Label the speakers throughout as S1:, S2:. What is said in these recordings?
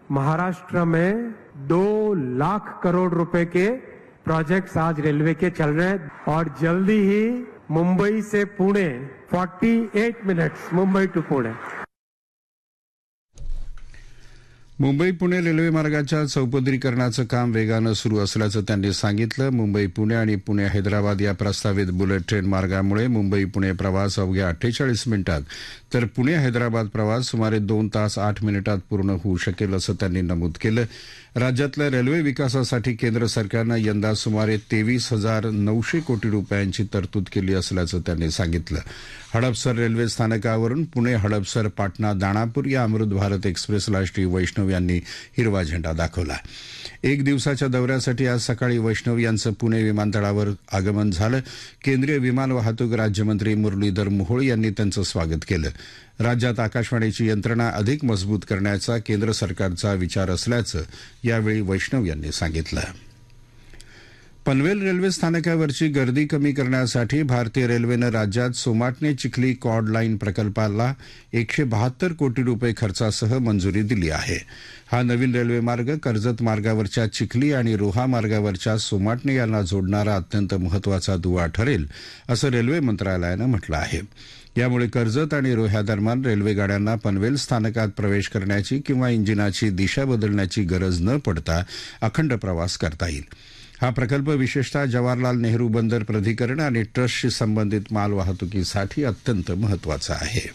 S1: महाराष्ट्र में 2 लाख करोड़ रुपए के प्रोजेक्ट्स आज रेलवे के चल रहे हैं और जल्दी ही मुंबई से Pune 48 minutes Mumbai to Pune.
S2: Mumbai Pune railway मार्गाच्या चौपदरीकरणाचं काम वेगानं सुरू असल्याचं त्यांनी सांगितलं. मुंबई पुणे आणि पुणे हैदराबाद या प्रस्तावित बुलेट ट्रेन मार्गामुळे मुंबई पुणे प्रवास अवघ्या 48 मिनिटात तर पुणे हैदराबाद प्रवास सुमारे 2 तास 8 मिनिटात पूर्ण होऊ शकेल असं त्यांनी नमूद केलं. राज्यातल्या रेल्वे विकासासाठी केंद्र सरकारनं यंदा सुमारे 23,900 कोटी रुपयांची तरतूद केली असल्याचं त्यांनी सांगितलं. हडपसर रेल्वे स्थानकावरून पुणे हडपसर पाटणा दाणापूर या अमृत भारत एक्सप्रेसला श्री वैष्णव यांनी हिरवा झेंडा दाखवला. 1 दिवसाच्या दौऱ्यासाठी आज सकाळी वैष्णव यांचं पुणे विमानतळावर आगमन झालं. केंद्रीय विमान वाहतूक राज्यमंत्री मुरलीधर मोहोळ यांनी त्यांचं स्वागत केलं. राज्यात आकाशवाणीची यंत्रणा अधिक मजबूत करण्याचा केंद्र सरकारचा विचार असल्याचं यावेळी वैष्णव यांनी सांगितलं. पनवेल रेल्वे स्थानकावरची गर्दी कमी करण्यासाठी भारतीय रेल्वेनं राज्यात सोमाटणे चिखली कॉर्ड लाईन प्रकल्पाला 172 कोटी रुपये खर्चासह मंजुरी दिली आहे. हा नवीन रेल्वे मार्ग कर्जत मार्गावरच्या चिखली आणि रोहा मार्गावरच्या सोमाटणे यांना जोडणारा अत्यंत महत्वाचा दुवा ठरेल असं रेल्वे मंत्रालयानं म्हटलं आहे. यामुळे कर्जत आणि रोह्यादरम्यान रेल्वेगाड्यांना पनवेल स्थानकात प्रवेश करण्याची किंवा इंजिनाची दिशा बदलण्याची गरज न पडता अखंड प्रवास करता येईल. हा प्रकल्प विशेषतः जवाहरलाल नेहरू बंदर प्राधिकरण आणि ट्रस्टशी संबंधित मालवाहतुकीसाठी अत्यंत महत्वाचा आहे.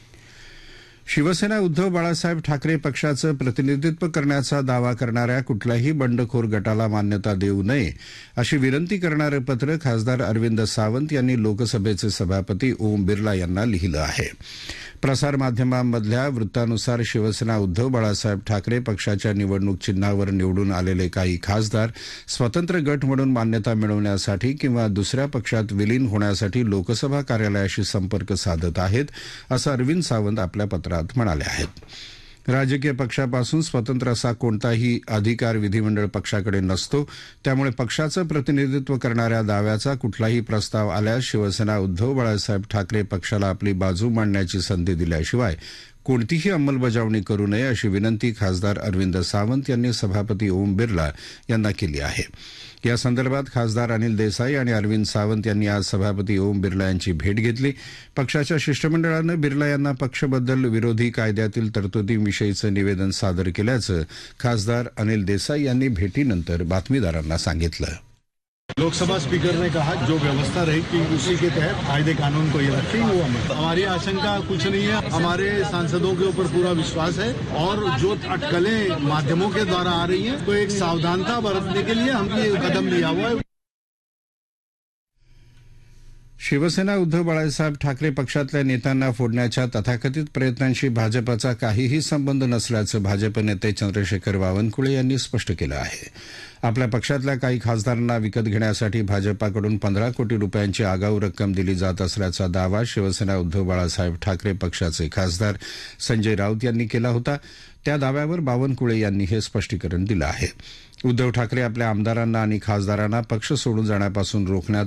S2: शिवसेना उद्धव बाळासाहेब ठाकरे पक्षाचं प्रतिनिधित्व करण्याचा दावा करणाऱ्या कुठल्याही बंडखोर गटाला मान्यता देऊ नये अशी विनंती करणारं पत्र खासदार अरविंद सावंत यांनी लोकसभेचे सभापती ओम बिर्ला यांना लिहिलं आहे. प्रसारमाध्यमांमधल्या वृत्तानुसार शिवसेना उद्धव बाळासाहेब ठाकरे पक्षाच्या निवडणूक चिन्हावर निवडून आलेले काही खासदार स्वतंत्र गट म्हणून मान्यता मिळवण्यासाठी किंवा दुसऱ्या पक्षात विलीन होण्यासाठी लोकसभा कार्यालयाशी संपर्क साधत आहेत असं अरविंद सावंत आपल्या पत्रात म्हणाले आहेत. राजकीय पक्षापासून स्वतंत्र असा कोणताही अधिकार विधिमंडळ पक्षाकडे नसतो. त्यामुळे पक्षाचं प्रतिनिधित्व करणाऱ्या दाव्याचा कुठलाही प्रस्ताव आल्यास शिवसेना उद्धव बाळासाहेब ठाकरे पक्षाला आपली बाजू मांडण्याची संधी दिल्याशिवाय कोणतीही अंमलबजावणी करू नये अशी विनंती खासदार अरविंद सावंत यांनी सभापती ओम बिर्ला यांना केली आहे. या संदर्भात खासदार अनिल देसाई आणि अरविंद सावंत यांनी आज सभापती ओम बिर्ला यांची भेट घेतली. पक्षाच्या शिष्टमंडळानं बिर्ला यांना पक्षबदल विरोधी कायद्यातील तरतुदींविषयीचं निवेदन सादर केल्याचं खासदार अनिल देसाई यांनी भेटीनंतर बातमीदारांना सांगितलं.
S3: लोकसभा स्पीकर ने कहा जो व्यवस्था रहेगी उसी के तहत कायदे कानून को ये रखेंगे. हमारी आशंका कुछ नहीं है. हमारे सांसदों के ऊपर पूरा विश्वास है और जो अटकलें माध्यमों के द्वारा आ रही हैं तो एक सावधानता बरतने के लिए हमने ये कदम लिया हुआ है.
S2: शिवसेना उद्धव बाळासाहेब ठाकरे पक्षातल्या नेत्यांना फोडण्याच्या तथाकथित प्रयत्नांशी भाजपचा काहीही संबंध नसल्याचं भाजप नेते चंद्रशेखर बावनकुळे यांनी स्पष्ट केलं आहे. आपल्या पक्षातल्या काही खासदारांना विकत घेण्यासाठी भाजपाकडून 15 कोटी रुपयांची आगाऊ रक्कम दिली जात असल्याचा दावा शिवसेना उद्धव बाळासाहेब ठाकरे पक्षाचे खासदार संजय राऊत यांनी केला होता. त्या दाव्यावर बावनकुळे यांनी हे स्पष्टीकरण दिलं आहे. उद्धव ठाकरे आपल्या आमदारांना आणि खासदारांना पक्ष सोडून जाण्यापासून रोखण्यात